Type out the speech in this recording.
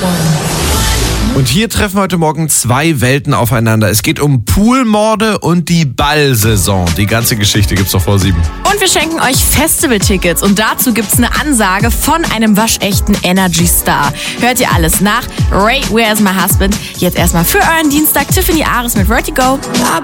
Und hier treffen heute Morgen zwei Welten aufeinander. Es geht um Poolmorde und die Ballsaison. Die ganze Geschichte gibt's doch vor 7. Und wir schenken euch Festivaltickets. Und dazu gibt's eine Ansage von einem waschechten Energy-Star. Hört ihr alles nach Ray, Where's My Husband? Jetzt erstmal für euren Dienstag Tiffany Ares mit Vertigo.